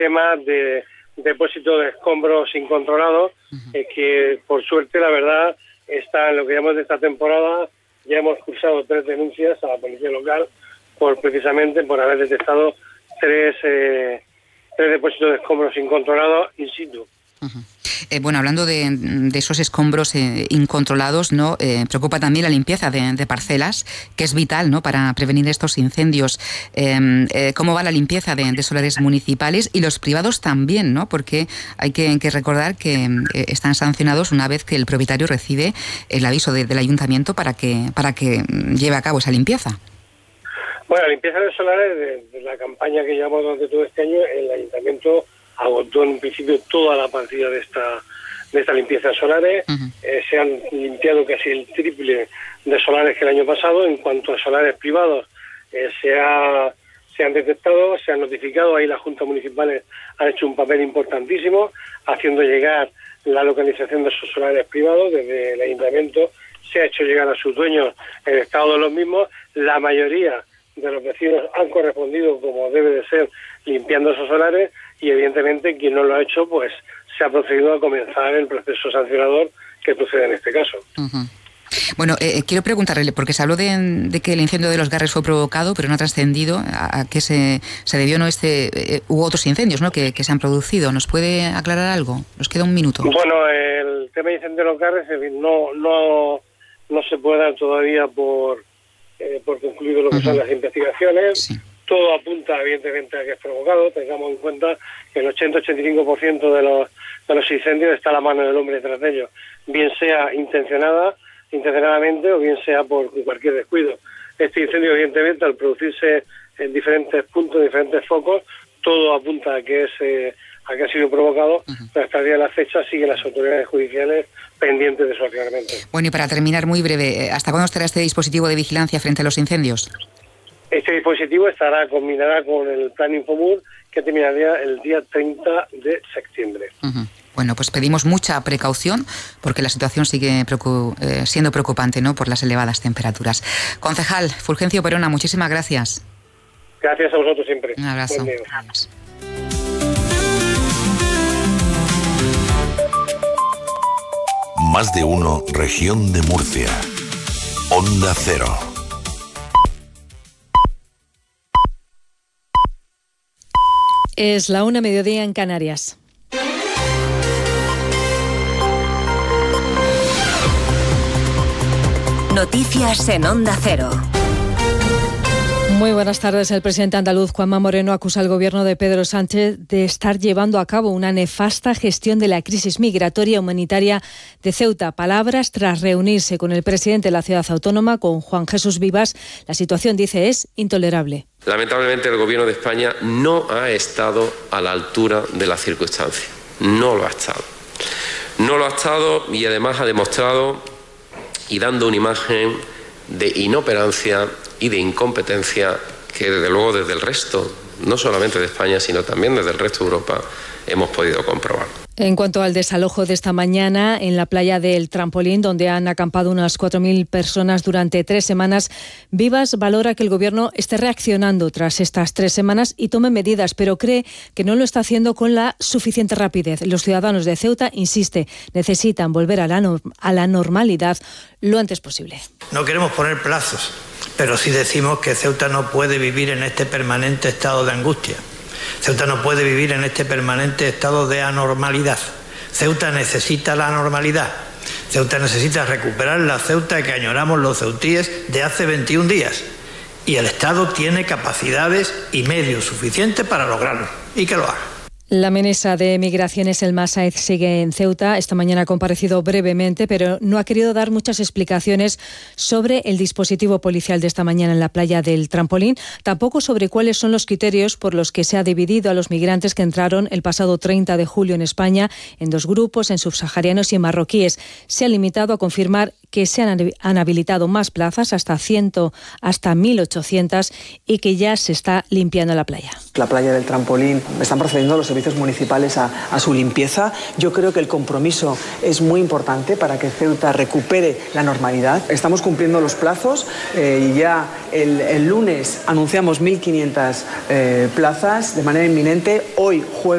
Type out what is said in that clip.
tema de depósito de escombros incontrolados, que por suerte, la verdad, está en lo que llamamos de esta temporada, ya hemos cursado 3 denuncias a la policía local precisamente por haber detectado 3 depósitos de escombros incontrolados in situ. Bueno, hablando de esos escombros incontrolados, ¿no? Preocupa también la limpieza de parcelas, que es vital, ¿no?, para prevenir estos incendios. ¿Cómo va la limpieza de solares municipales y los privados también, ¿no? Porque hay que recordar que están sancionados una vez que el propietario recibe el aviso del ayuntamiento para que lleve a cabo esa limpieza. Bueno, la limpieza de solares, de la campaña que llevamos durante todo este año, el ayuntamiento agotó en principio toda la partida de esta limpieza de solares. Se han limpiado casi el triple de solares que el año pasado. En cuanto a solares privados, se han detectado, se han notificado. Ahí las juntas municipales han hecho un papel importantísimo, haciendo llegar la localización de esos solares privados. Desde el ayuntamiento se ha hecho llegar a sus dueños el estado de los mismos. La mayoría de los vecinos han correspondido como debe de ser, limpiando esos solares, y evidentemente quien no lo ha hecho pues se ha procedido a comenzar el proceso sancionador que procede en este caso. Bueno, quiero preguntarle, porque se habló de que el incendio de los Garres fue provocado, pero no ha trascendido a qué se debió, ¿no? Hubo otros incendios, ¿no?, que se han producido. ¿Nos puede aclarar algo? Nos queda un minuto. Bueno, el tema de incendio de los Garres no se puede dar todavía por concluido lo que son las investigaciones. Sí. Todo apunta evidentemente a que es provocado. Tengamos en cuenta que el 80-85% de los incendios está a la mano del hombre detrás de ellos, bien sea intencionadamente o bien sea por cualquier descuido. Este incendio evidentemente, al producirse en diferentes puntos, en diferentes focos, todo apunta a que ha sido provocado, pero hasta el día de la fecha siguen las autoridades judiciales pendientes de su aclaramiento. Bueno, y para terminar, muy breve, ¿hasta cuándo estará este dispositivo de vigilancia frente a los incendios? Este dispositivo combinará con el plan Infomur, que terminaría el día 30 de septiembre. Bueno, pues pedimos mucha precaución porque la situación sigue siendo preocupante, ¿no?, por las elevadas temperaturas. Concejal Fulgencio Perona, muchísimas gracias. Gracias a vosotros siempre. Un abrazo. Adiós. Más de uno, región de Murcia. Onda Cero. Es la 1:00 mediodía en Canarias. Noticias en Onda Cero. Muy buenas tardes. El presidente andaluz Juanma Moreno acusa al gobierno de Pedro Sánchez de estar llevando a cabo una nefasta gestión de la crisis migratoria humanitaria de Ceuta. Palabras tras reunirse con el presidente de la ciudad autónoma, con Juan Jesús Vivas. La situación, dice, es intolerable. Lamentablemente el gobierno de España no ha estado a la altura de las circunstancias. No lo ha estado. No lo ha estado y además ha demostrado y dando una imagen de inoperancia y de incompetencia que desde luego desde el resto, no solamente de España, sino también desde el resto de Europa, hemos podido comprobar. En cuanto al desalojo de esta mañana en la playa del Trampolín, donde han acampado unas 4.000 personas durante 3 semanas, Vivas valora que el Gobierno esté reaccionando tras estas 3 semanas y tome medidas, pero cree que no lo está haciendo con la suficiente rapidez. Los ciudadanos de Ceuta, insiste, necesitan volver a la normalidad lo antes posible. No queremos poner plazos, pero sí decimos que Ceuta no puede vivir en este permanente estado de angustia. Ceuta no puede vivir en este permanente estado de anormalidad. Ceuta necesita la normalidad. Ceuta necesita recuperar la Ceuta que añoramos los ceutíes de hace 21 días. Y el Estado tiene capacidades y medios suficientes para lograrlo. Y que lo haga. La ministra de Migraciones, Elma Sáez, sigue en Ceuta. Esta mañana ha comparecido brevemente, pero no ha querido dar muchas explicaciones sobre el dispositivo policial de esta mañana en la playa del Trampolín, tampoco sobre cuáles son los criterios por los que se ha dividido a los migrantes que entraron el pasado 30 de julio en España en 2 grupos, en subsaharianos y en marroquíes. Se ha limitado a confirmar que se han habilitado más plazas, hasta 1.800, y que ya se está limpiando la playa. La playa del Trampolín, están procediendo los servicios municipales a su limpieza. Yo creo que el compromiso es muy importante para que Ceuta recupere la normalidad. Estamos cumpliendo los plazos y ya el lunes anunciamos 1.500 plazas de manera inminente. Hoy, jueves,